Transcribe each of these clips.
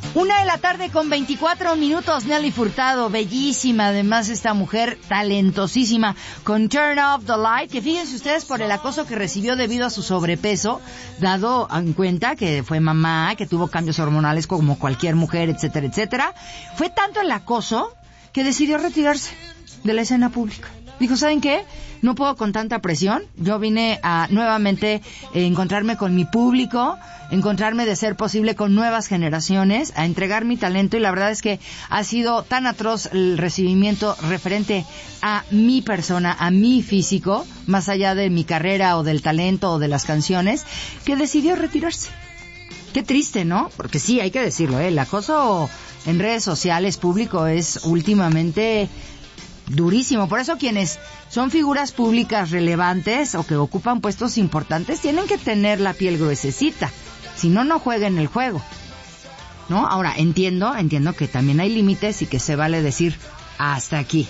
1:24 p.m. Nelly Furtado, bellísima, además esta mujer talentosísima, con Turn Off the Light, que fíjense ustedes por el acoso que recibió debido a su sobrepeso, dado en cuenta que fue mamá, que tuvo cambios hormonales como cualquier mujer, etcétera, etcétera. Fue tanto el acoso que decidió retirarse de la escena pública. Dijo, ¿saben qué? No puedo con tanta presión. Yo vine a nuevamente encontrarme con mi público, encontrarme de ser posible con nuevas generaciones, a entregar mi talento, y la verdad es que ha sido tan atroz el recibimiento referente a mi persona, a mi físico, más allá de mi carrera o del talento o de las canciones, que decidió retirarse. Qué triste, ¿no? Porque sí, hay que decirlo, el acoso en redes sociales público es últimamente durísimo. Por eso quienes son figuras públicas relevantes o que ocupan puestos importantes tienen que tener la piel gruesecita, si no, no jueguen el juego, ¿no? Ahora, entiendo que también hay límites y que se vale decir hasta aquí.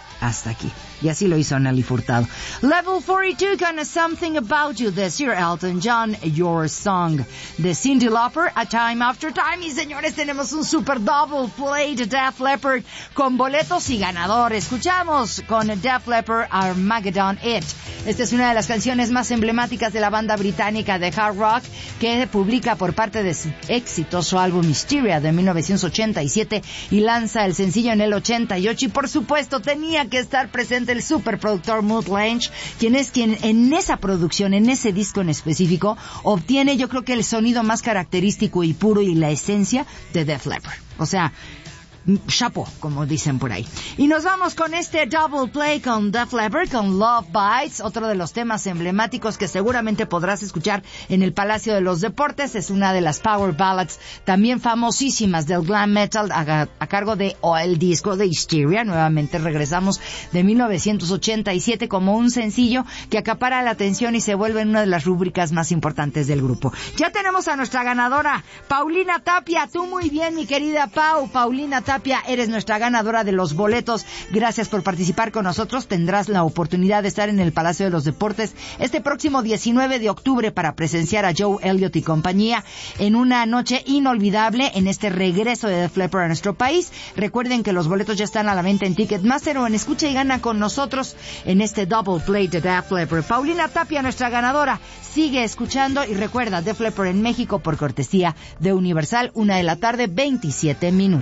Y así lo hizo Nelly Furtado. Level 42 con Something About You de Sir Elton John, Your Song de Cyndi Lauper, A Time After Time. Y señores, tenemos un super double play de Def Leppard con boletos y ganador. Escuchamos con Def Leppard Armageddon It. Esta es una de las canciones más emblemáticas de la banda británica de hard rock, que publica por parte de su exitoso álbum Hysteria de 1987 y lanza el sencillo en el 88. Y por supuesto tenía que estar presente el superproductor Mutt Lange, quien en esa producción, en ese disco en específico, obtiene, yo creo que el sonido más característico y puro y la esencia de Def Leppard. O sea, chapo, como dicen por ahí. Y nos vamos con este double play con Def Leppard, con Love Bites, otro de los temas emblemáticos que seguramente podrás escuchar en el Palacio de los Deportes. Es una de las power ballads también famosísimas del glam metal a cargo de el disco de Hysteria. Nuevamente regresamos de 1987 como un sencillo que acapara la atención y se vuelve una de las rúbricas más importantes del grupo. Ya tenemos a nuestra ganadora, Paulina Tapia. Tú muy bien, mi querida Paulina Tapia, eres nuestra ganadora de los boletos. Gracias por participar con nosotros. Tendrás la oportunidad de estar en el Palacio de los Deportes este próximo 19 de octubre para presenciar a Joe Elliott y compañía en una noche inolvidable en este regreso de Def Leppard a nuestro país. Recuerden que los boletos ya están a la venta en Ticketmaster o en Escucha y Gana con nosotros en este double play de Def Leppard. Paulina Tapia, nuestra ganadora, sigue escuchando y recuerda, Def Leppard en México por cortesía de Universal, 1:27 p.m.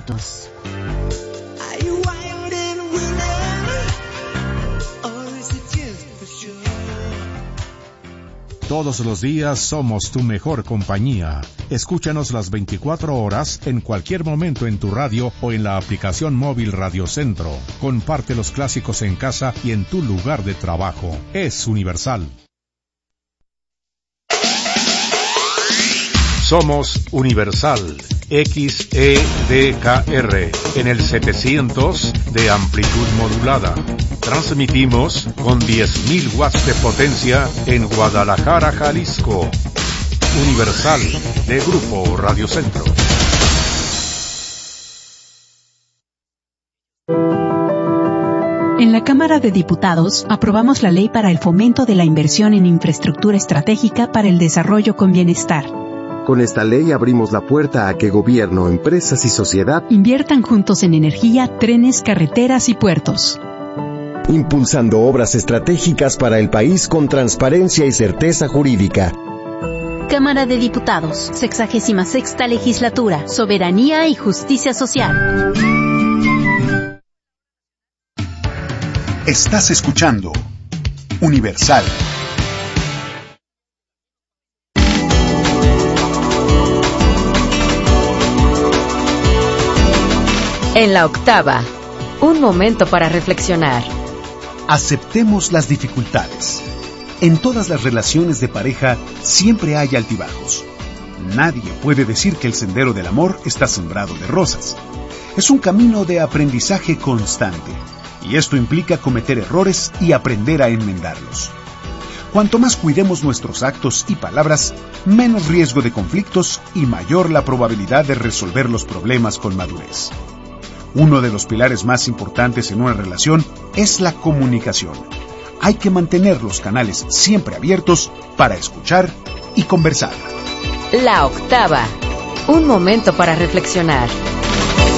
Todos los días somos tu mejor compañía. Escúchanos las 24 horas en cualquier momento en tu radio o en la aplicación móvil Radio Centro. Comparte los clásicos en casa y en tu lugar de trabajo. Es Universal. Somos Universal XEDKR en el 700 de amplitud modulada. Transmitimos con 10.000 watts de potencia en Guadalajara, Jalisco. Universal de Grupo Radio Centro. En la Cámara de Diputados aprobamos la ley para el fomento de la inversión en infraestructura estratégica para el desarrollo con bienestar. Con esta ley abrimos la puerta a que gobierno, empresas y sociedad inviertan juntos en energía, trenes, carreteras y puertos. Impulsando obras estratégicas para el país con transparencia y certeza jurídica. Cámara de Diputados, 66ª Legislatura, Soberanía y Justicia Social. Estás escuchando Universal. En la octava, un momento para reflexionar. Aceptemos las dificultades. En todas las relaciones de pareja siempre hay altibajos. Nadie puede decir que el sendero del amor está sembrado de rosas. Es un camino de aprendizaje constante, y esto implica cometer errores y aprender a enmendarlos. Cuanto más cuidemos nuestros actos y palabras, menos riesgo de conflictos y mayor la probabilidad de resolver los problemas con madurez. Uno de los pilares más importantes en una relación es la comunicación. Hay que mantener los canales siempre abiertos para escuchar y conversar. La octava, Un momento para reflexionar.